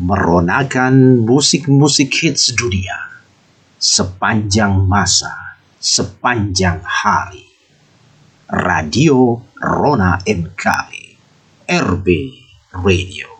meronakan musik-musik hits dunia sepanjang masa, sepanjang hari. Radio Rona NKB, RB Radio.